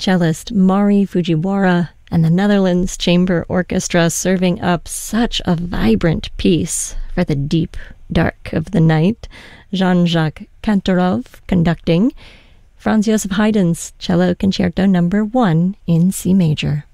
cellist Mari Fujiwara and the Netherlands Chamber Orchestra serving up such a vibrant piece for the deep dark of the night. Jean-Jacques Kantorov conducting. Franz Joseph Haydn's Cello Concerto No. 1 in C major.